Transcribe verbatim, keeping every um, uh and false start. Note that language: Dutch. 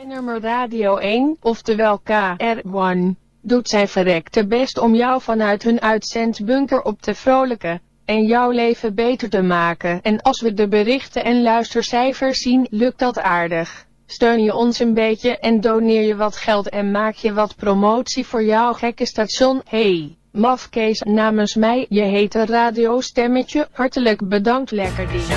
Nummer Radio één, oftewel K R één, doet zijn verrekte best om jou vanuit hun uitzendbunker op te vrolijken en jouw leven beter te maken. En als we de berichten en luistercijfers zien, lukt dat aardig. Steun je ons een beetje en doneer je wat geld en maak je wat promotie voor jouw gekke station. Hey, mafkees, namens mij, je hete radiostemmetje, hartelijk bedankt lekkerdien.